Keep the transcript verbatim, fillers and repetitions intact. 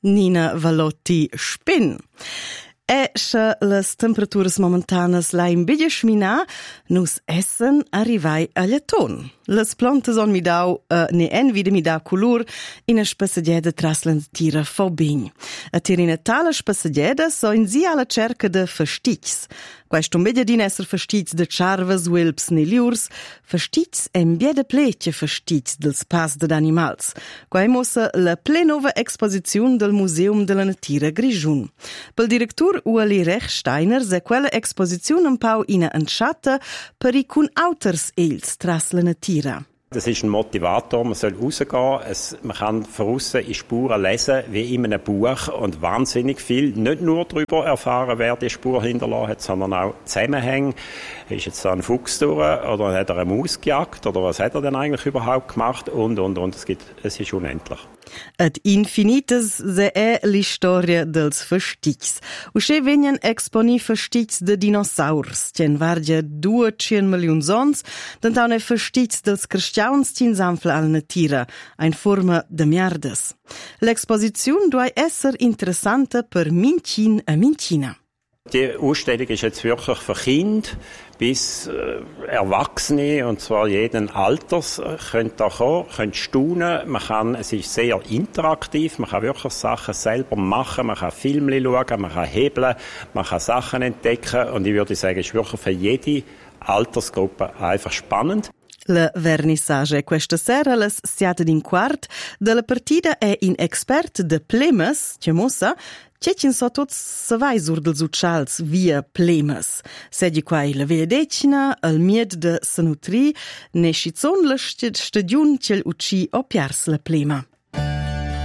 Nina Valotti Spin. E se las temperaturas momentanas la imbedia schmina, nus essen arrivai a Gliaton. Las plantas on mi dau uh, ne en vide mi dau color in a spassagieda tras l'antira fobign. A tirina tala spassagieda so in sia alla cerca de fastics. Questo media din esser fastics de charvas, wilps ne liurs, fastics en bieda pletje fastics dels pas de animals. Quai mossa la plenova exposiziun del Museum de la Natira Grischun. Pel director Ueli Rechsteiner se quella exposiziun un pau ina anschatta per i cun auters els tras la Natira. Das ist ein Motivator, man soll rausgehen, es, man kann von aussen in Spuren lesen, wie in einem Buch, und wahnsinnig viel, nicht nur darüber erfahren, wer die Spur hinterlassen hat, sondern auch Zusammenhänge. Ist jetzt da ein Fuchs durch, oder hat er eine Maus gejagt, oder was hat er denn eigentlich überhaupt gemacht, und, und, und, es gibt, es ist unendlich. Ad infinitas se è l'istoria dels fastics. Usce vegnan exponi fastics de dinosaurs, cien vargia duecento milions ons, dentaune fastics dels cristiauns cien sanfla al natira, ein forma de miardes. L'exposiziun duai esser interessante per mincin a mincina. Die Ausstellung ist jetzt wirklich für Kinder bis äh, Erwachsene, und zwar jeden Alters, äh, können da kommen, können staunen. Man kann, es ist sehr interaktiv, man kann wirklich Sachen selber machen, man kann Filme schauen, man kann hebeln, man kann Sachen entdecken, und ich würde sagen, es ist wirklich für jede Altersgruppe einfach spannend. La vernissage questa sera las siate din quart della partida è in expert de plemes, chiamosa, Cecin so tots savai sur dels uccials via plemes. Sedi quai la via decina, al mied de se nutri, ne schizon la stadiun cel ucci o piars la plema.